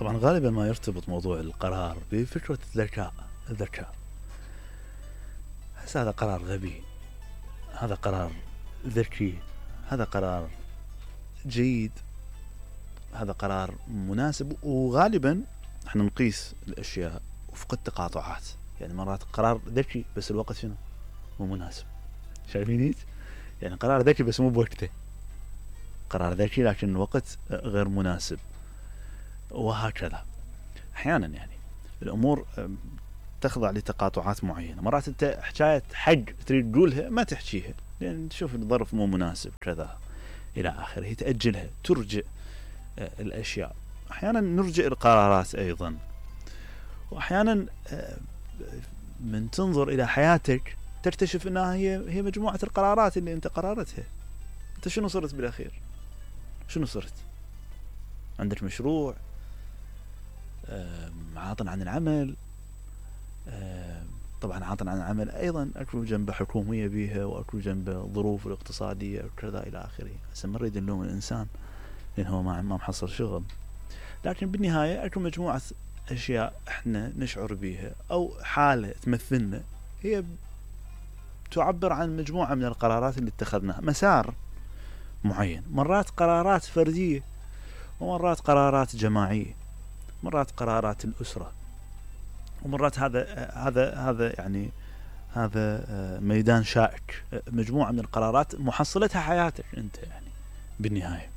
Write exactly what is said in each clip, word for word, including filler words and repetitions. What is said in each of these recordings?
طبعا غالبا ما يرتبط موضوع القرار بفكرة الذكاء. الذكاء هذا قرار غبي، هذا قرار ذكي، هذا قرار جيد، هذا قرار مناسب. وغالبا احنا نقيس الاشياء وفق التقاطعات، يعني مرات قرار ذكي بس الوقت شنو مو مناسب. شايفين؟ يعني قرار ذكي بس مو بوقته، قرار ذكي لكن الوقت غير مناسب، وهكذا. احيانا يعني الامور تخضع لتقاطعات معينه. مرات انت حكايه حق تريد تقولها ما تحكيها لان تشوف الظرف مو مناسب كذا الى اخره، تاجلها، ترجع الاشياء. احيانا نرجع القرارات ايضا. واحيانا من تنظر الى حياتك تكتشف انها هي هي مجموعه القرارات اللي انت قررتها. انت شنو صرت بالاخير؟ شنو صرت؟ عندك مشروع، عاطل عن العمل، طبعا عاطل عن العمل ايضا اكو جنبه حكوميه بيها واكو جنبه ظروف الاقتصاديه وكذا الى اخره. هسه ما نريد نلوم الانسان لان هو ما ما محصل شغل، لكن بالنهايه اكو مجموعه اشياء احنا نشعر بيها او حاله تمثلنا، هي تعبر عن مجموعه من القرارات اللي اتخذناها، مسار معين. مرات قرارات فرديه ومرات قرارات جماعيه، مرات قرارات الاسره، ومرات هذا هذا هذا يعني هذا ميدان شائك، مجموعه من القرارات محصلتها حياتك انت يعني بالنهايه.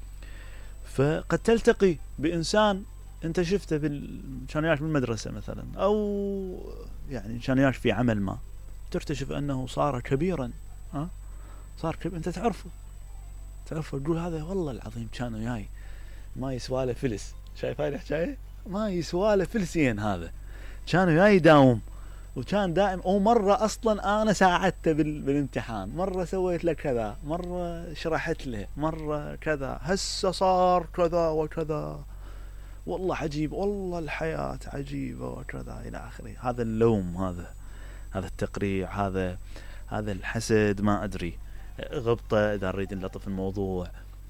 فقد تلتقي بانسان انت شفته بال كان ياك بالمدرسه مثلا، او يعني كان ياك في عمل ما، تكتشف انه صار كبيرا، ها صار كبير، انت تعرفه تعرفه تقول هذا والله العظيم كان وياي ما يسوى له فلس. شايف هاي الحكايه؟ ما يسوى له فلسين، هذا كان وياي يداوم وكان دائم. او مره اصلا انا ساعدته بالامتحان، مره سويت له كذا، مره شرحت له، مره كذا، هسه صار كذا وكذا، والله عجيب، والله الحياه عجيبه وكذا الى اخره. هذا اللوم، هذا هذا التقريع، هذا هذا الحسد، ما ادري، غبطه اذا نريد نلطف الموضوع.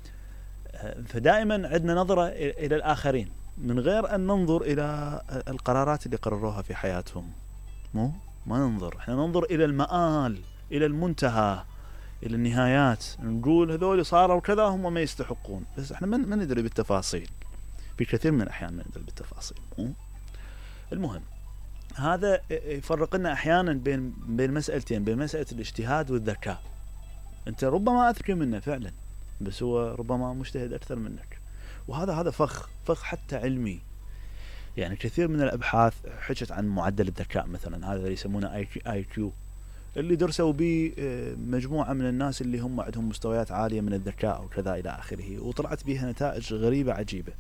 فدائما عندنا نظره الى الاخرين من غير ان ننظر الى القرارات اللي قرروها في حياتهم. مو ما ننظر، احنا ننظر الى المآل، الى المنتهى، الى النهايات، نقول هذول صاروا كذا هم ما يستحقون، بس احنا ما ندري بالتفاصيل. في كثير من الاحيان ما ندري بالتفاصيل. المهم هذا يفرق لنا احيانا بين بين مسألتين، بين مسألة الاجتهاد والذكاء. انت ربما اذكى منه فعلا، بس هو ربما مجتهد اكثر منك، وهذا هذا فخ فخ حتى علمي. يعني كثير من الابحاث حكت عن معدل الذكاء مثلا، هذا اللي يسمونه اي كيو، اللي درسوا به مجموعه من الناس اللي هم عندهم مستويات عاليه من الذكاء وكذا الى اخره، وطلعت بها نتائج غريبه عجيبه.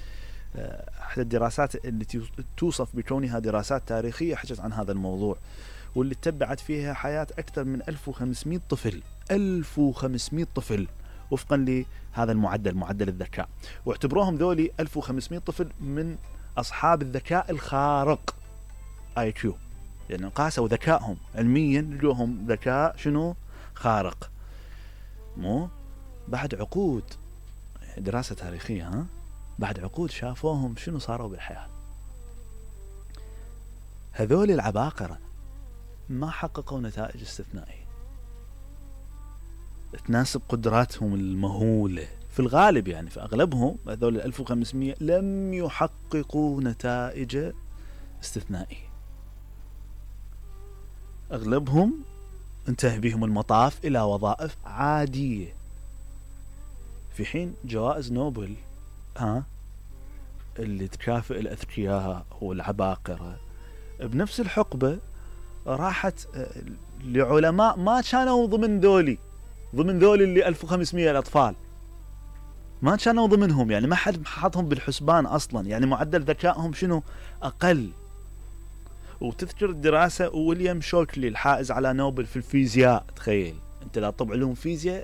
احدى الدراسات اللي توصف بكونها دراسات تاريخيه حكت عن هذا الموضوع، واللي تبعت فيها حياه اكثر من ألف وخمسمئة طفل، ألف وخمسمئة طفل وفقا لهذا المعدل، معدل الذكاء، واعتبروهم ذولي ألف وخمسمئة طفل من أصحاب الذكاء الخارق آي كيو، يعني قاسوا ذكائهم علميا لقوهم ذكاء شنو خارق. مو بعد عقود، دراسة تاريخية، ها بعد عقود شافوهم شنو صاروا بالحياة. هذول العباقرة ما حققوا نتائج استثنائية تناسب قدراتهم المهولة في الغالب، يعني في أغلبهم هذول ألف وخمسمئة لم يحققوا نتائج استثنائية. أغلبهم انتهى بهم المطاف إلى وظائف عادية، في حين جوائز نوبل ها اللي تكافئ الأذكياء والعباقرة بنفس الحقبة راحت لعلماء ما كانوا ضمن ذولي، ضمن ذولي اللي ألف وخمسمئة الأطفال ما كانوا ضمنهم، يعني ما حد حطهم بالحسبان أصلا، يعني معدل ذكائهم شنو أقل. وتذكر الدراسة ويليام شوكلي الحائز على نوبل في الفيزياء، تخيل أنت لا طب علوم فيزياء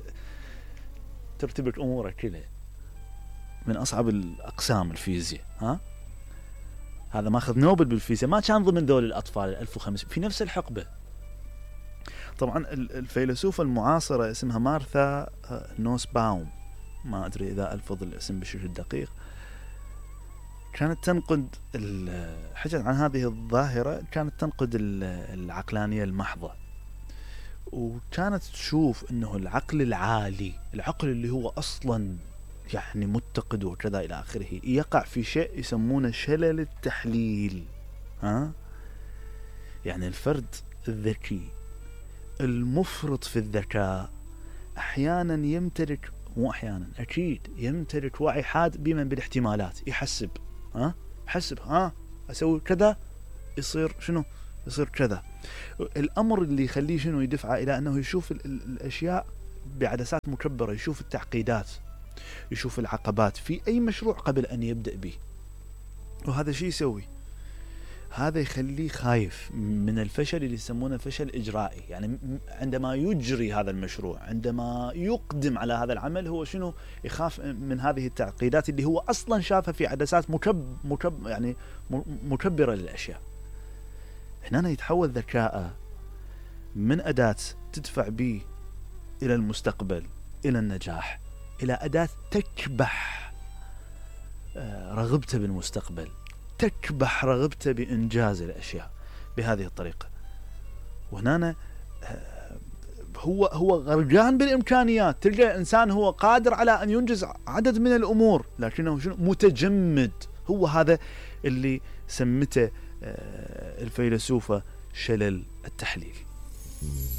ترتبك أمورك كلها، من أصعب الأقسام الفيزياء، ها هذا ماخذ نوبل بالفيزياء، ما كان ضمن ذول الأطفال الألف وخمسمئة في نفس الحقبة. طبعا الفيلسوفة المعاصرة اسمها مارثا نوسباوم، ما أدري إذا ألفظ الاسم بشكل دقيق، كانت تنقد حكت عن هذه الظاهرة، كانت تنقد العقلانية المحضة، وكانت تشوف انه العقل العالي، العقل اللي هو اصلا يعني متقد وكذا الى اخره، يقع في شيء يسمونه شلل التحليل. ها يعني الفرد الذكي المفرط في الذكاء احيانا يمتلك، مو احيانا اكيد يمتلك وعي حاد بمن بالاحتمالات، يحسب ها حسب ها اسوي كذا يصير شنو، يصير كذا. الامر اللي يخليه شنو يدفعه الى انه يشوف ال ال الاشياء بعدسات مكبرة، يشوف التعقيدات، يشوف العقبات في اي مشروع قبل ان يبدأ به. وهذا شيء يسوي، هذا يخليه خايف من الفشل اللي يسمونه فشل إجرائي. يعني عندما يجري هذا المشروع، عندما يقدم على هذا العمل، هو شنو يخاف من هذه التعقيدات اللي هو أصلا شافها في عدسات مكب مكب يعني مكبرة للأشياء. هنا يتحول ذكاء من أداة تدفع به إلى المستقبل، إلى النجاح، إلى أداة تكبح رغبته بالمستقبل، تكبح رغبته بإنجاز الأشياء بهذه الطريقة. وهنا هو هو غرقان بالإمكانيات، تلقى إنسان هو قادر على أن ينجز عدد من الأمور، لكنه شنو متجمد. هو هذا اللي سمته الفيلسوفة شلل التحليل.